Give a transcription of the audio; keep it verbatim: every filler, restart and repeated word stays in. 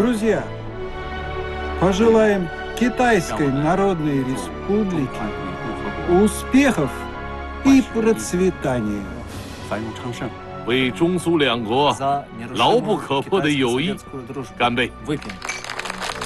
Друзья, пожелаем Китайской Народной Республике успехов и процветания. 为中苏两国牢不可破的友谊干杯！ Выпьем.